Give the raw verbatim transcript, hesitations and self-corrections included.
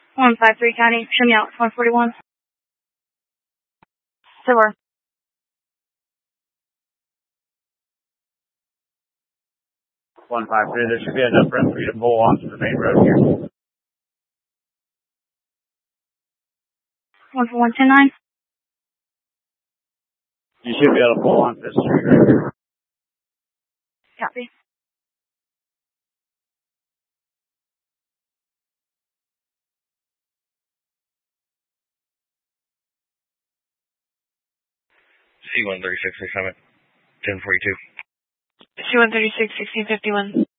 one five three County, show me out, one forty-one. Silver. one five three, there should be enough room for you to pull onto the main road here. one four one ten nine. You should be able to pull onto this street right here. Copy. C one thirty-six, Summit, ten forty-two. C one thirty-six, sixteen fifty-one.